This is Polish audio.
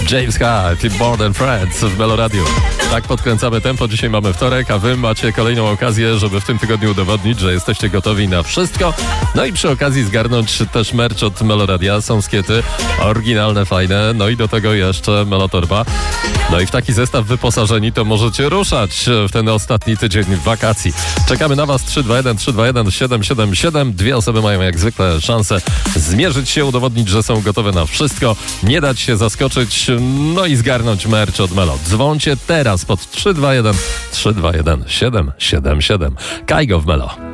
James Hyde i More Than Friends w Melo Radio. Tak podkręcamy tempo. Dzisiaj mamy wtorek, a wy macie kolejną okazję, żeby w tym tygodniu udowodnić, że jesteście gotowi na wszystko. No i przy okazji zgarnąć też merch od Melo Radia. Są skiety oryginalne, fajne. No i do tego jeszcze Melotorba. No i w taki zestaw wyposażeni to możecie ruszać w ten ostatni tydzień wakacji. Czekamy na was 321-321-777. Dwie osoby mają jak zwykle szansę zmierzyć się, udowodnić, że są gotowe na wszystko, nie dać się zaskoczyć, no i zgarnąć merch od Melo. Dzwońcie teraz pod 321-321-777. Kajgo w Melo.